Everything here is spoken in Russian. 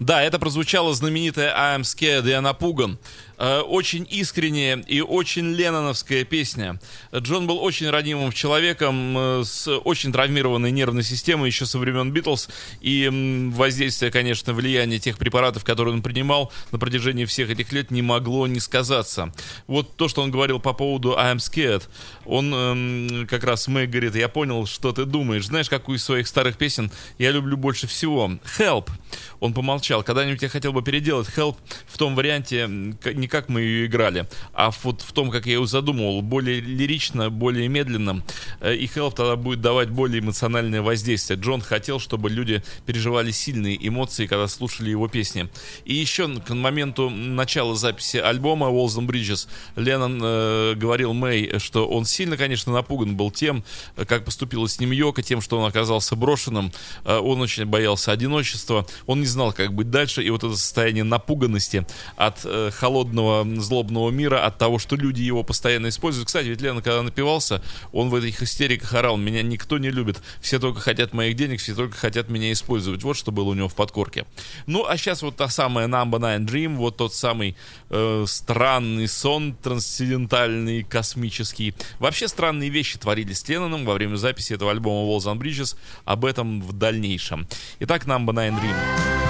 Да, это прозвучала знаменитая «I'm scared», я напуган. Очень искренняя и очень ленноновская песня. Джон был очень ранимым человеком с очень травмированной нервной системой еще со времен Битлз, и воздействие, конечно, влияние тех препаратов, которые он принимал на протяжении всех этих лет, не могло не сказаться. Вот то, что он говорил по поводу «I'm scared», он как раз Мэй говорит: я понял, что ты думаешь. Знаешь, какую из своих старых песен я люблю больше всего? «Help». Он помолчал. Когда-нибудь я хотел бы переделать «Help» в том варианте, не как мы ее играли, а вот в том, как я ее задумывал, более лирично, более медленно, и «Help» тогда будет давать более эмоциональное воздействие. Джон хотел, чтобы люди переживали сильные эмоции, когда слушали его песни. И еще к моменту начала записи альбома «Walls and Bridges» Леннон говорил Мэй, что он сильно, конечно, напуган был тем, как поступила с ним Йоко, тем, что он оказался брошенным. Он очень боялся одиночества, он не знал, как быть дальше, и вот это состояние напуганности от холодного, злобного мира, от того, что люди его постоянно используют. Кстати, ведь Леннон, когда напивался, он в этих истериках орал: меня никто не любит, все только хотят моих денег, все только хотят меня использовать. Вот что было у него в подкорке. Ну, а сейчас вот та самая Number 9 Dream, вот тот самый странный сон, трансцендентальный, космический. Вообще странные вещи творились с Ленноном во время записи этого альбома Walls and Bridges, об этом в дальнейшем. Итак, Number 9 Dream.